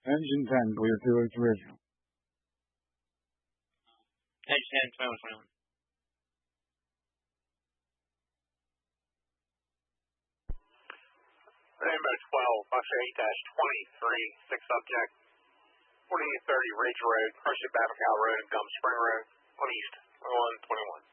Engine 10, clear to its original. Engine 10, 21. Rainbow 12, Buster 8-23, 6 subject, 4830 Ridge Road, Hershey Babacow Road, and Gum Spring Road, on east, 2121.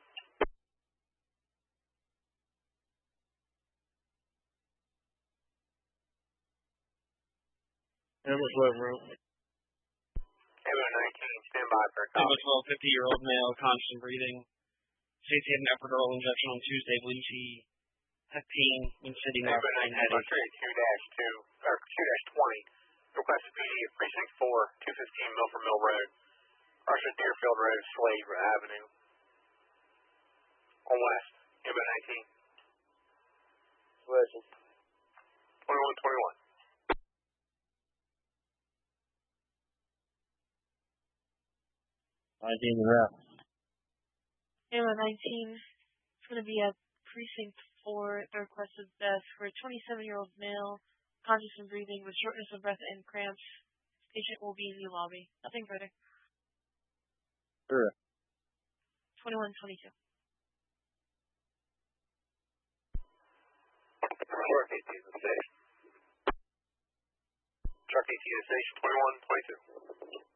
Amber 11 route. Amber 19, stand by for a call. Amber 12, 50-year-old male, constant breathing. States he had an epidural injection on Tuesday. Believes he had pain when sitting up Amber and 19, headache. Buster 2-20, requested PD at Precinct 4, 215 Milford Mill Road, Russia Deerfield Road, Slade Avenue, on west, Amber 19. Listen. 2121. Amber 19 is going to be at Precinct 4. The requested death for a 27-year-old male, conscious and breathing with shortness of breath and cramps. Patient will be in the lobby. Nothing further. Sure. 2122. Truck 18 to the station. Truck 18 to the station, 2122.